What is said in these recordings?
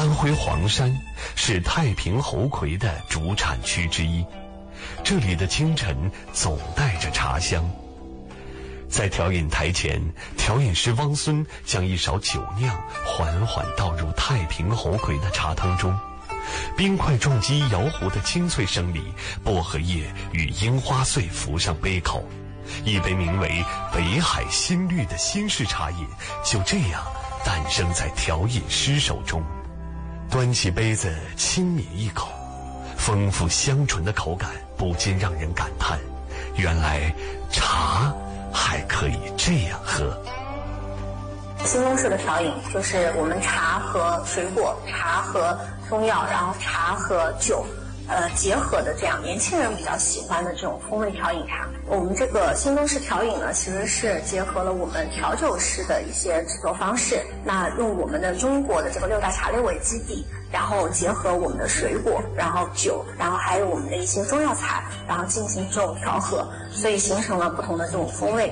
安徽黄山是太平猴魁的主产区之一，这里的清晨总带着茶香。在调饮台前，调饮师汪孙将一勺酒酿缓缓倒入太平猴魁的茶汤中，冰块撞击摇壶的清脆声里，薄荷叶与樱花碎浮上杯口，一杯名为北海新绿的新式茶饮就这样诞生在调饮师手中。端起杯子轻抿一口，丰富香醇的口感不禁让人感叹，原来茶还可以这样喝。 新中式的调饮就是我们茶和水果、茶和中药，然后茶和酒结合的这样年轻人比较喜欢的这种风味调饮茶。我们这个新中式调饮呢，其实是结合了我们调酒师的一些制作方式，那用我们的中国的这个6大茶类为基底，然后结合我们的水果，然后酒，然后还有我们的一些中药材，然后进行这种调和，所以形成了不同的这种风味。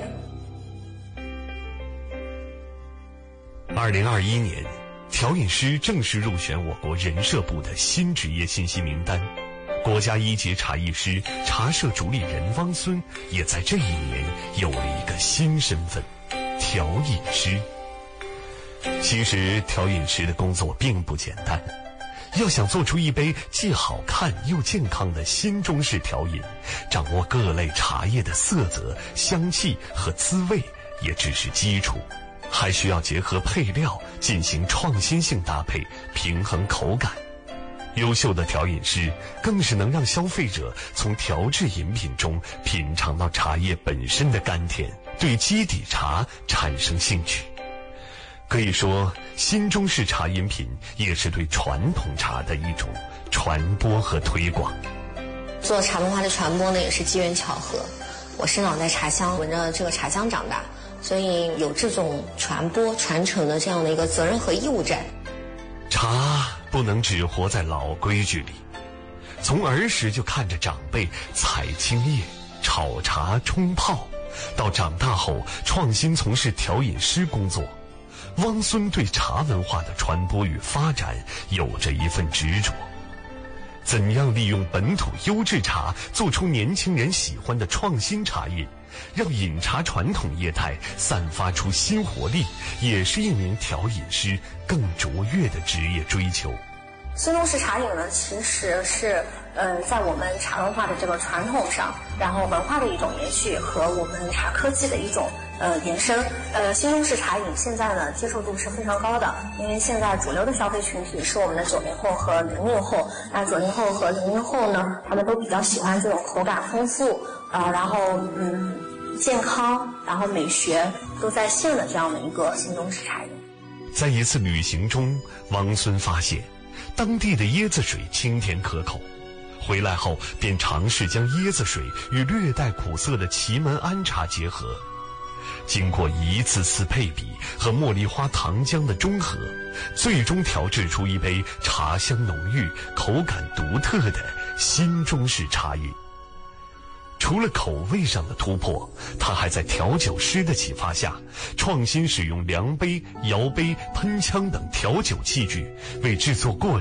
2021年，调饮师正式入选我国人社部的新职业信息名单。国家1级茶艺师、茶社主理人汪孙也在这一年有了一个新身份——调饮师。其实，调饮师的工作并不简单，要想做出一杯既好看又健康的新中式调饮，掌握各类茶叶的色泽、香气和滋味也只是基础，还需要结合配料进行创新性搭配，平衡口感。优秀的调饮师更是能让消费者从调制饮品中品尝到茶叶本身的甘甜，对基底茶产生兴趣。可以说，新中式茶饮品也是对传统茶的一种传播和推广。 做茶文化的传播呢，也是机缘巧合。我生长在茶乡，闻着这个茶香长大，所以有这种传播传承的这样的一个责任和义务在。 茶不能只活在老规矩里，从儿时就看着长辈采青叶、炒茶、冲泡，到长大后创新从事调饮师工作，汪孙对茶文化的传播与发展有着一份执着。怎样利用本土优质茶做出年轻人喜欢的创新茶饮，让饮茶传统业态散发出新活力，也是一名调饮师更卓越的职业追求。 新中式茶饮呢，其实是在我们茶文化的这个传统上，然后文化的一种延续和我们茶科技的一种延伸。新中式茶饮现在呢接受度是非常高的，因为现在主流的消费群体是我们的90后和00后。那90后和00后呢，他们都比较喜欢这种口感丰富然后健康，然后美学都在线的这样的一个新中式茶饮。 在一次旅行中，汪孙发现当地的椰子水清甜可口，回来后便尝试将椰子水与略带苦涩的祁门庵茶结合，经过一次次配比和茉莉花糖浆的中和，最终调制出一杯茶香浓郁、口感独特的新中式茶饮。除了口味上的突破，他还在调酒师的启发下，创新使用量杯、摇杯、喷枪等调酒器具，为制作过程